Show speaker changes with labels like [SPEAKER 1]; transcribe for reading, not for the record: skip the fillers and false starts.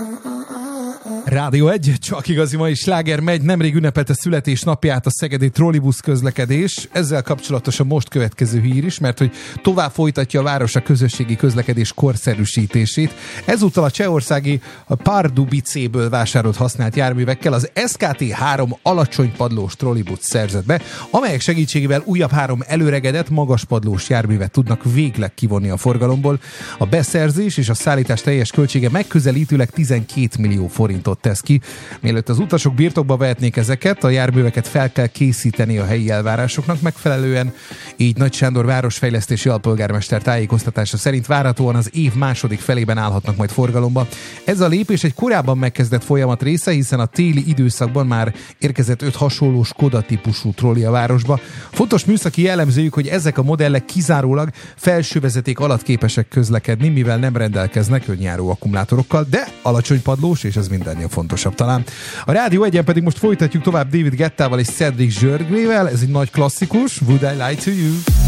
[SPEAKER 1] Rádió 1, csak igazi mai sláger megy, nemrég ünnepelte születésnapját a szegedi trollibusz közlekedés. Ezzel kapcsolatos a most következő hír is, mert hogy tovább folytatja a város a közösségi közlekedés korszerűsítését. Ezúttal a csehországi Pardubicéből vásárolt használt járművekkel az SKT-3 alacsony padlós trollibusz szerzett be, amelyek segítségével újabb 3 előregedett magas padlós járművet tudnak végleg kivonni a forgalomból. A beszerzés és a szállítás teljes költsége megközelítőleg 12 millió forintot tesz ki. Mielőtt az utasok birtokba vehetnék ezeket, a járműveket fel kell készíteni a helyi elvárásoknak megfelelően. Így Nagy Sándor városfejlesztési alpolgármester tájékoztatása szerint várhatóan az év második felében állhatnak majd forgalomba. Ez a lépés egy korábban megkezdett folyamat része, hiszen a téli időszakban már érkezett 5 hasonló Skoda típusú trolli a városba. Fontos műszaki jellemzőjük, hogy ezek a modellek kizárólag felsővezeték alatt képesek közlekedni, mivel nem rendelkeznek önjáró akkumulátorokkal, de alacsony padlós, és ez mindennél fontosabb talán. A Rádió 1-en pedig most folytatjuk tovább David Guettával és Cedric Zsörgvével, ez egy nagy klasszikus, Would I Lie to You?